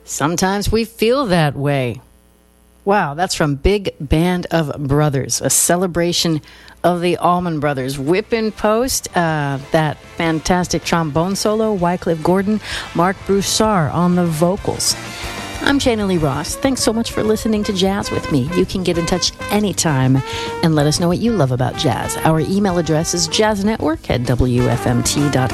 Sometimes we feel that way. Wow, that's from Big Band of Brothers, a celebration of the Allman Brothers. Whip in Post, that fantastic trombone solo, Wycliffe Gordon, Mark Broussard on the vocals. I'm Jana Lee Ross. Thanks so much for listening to Jazz with me. You can get in touch anytime and let us know what you love about jazz. Our email address is jazznetwork@wfmt.com.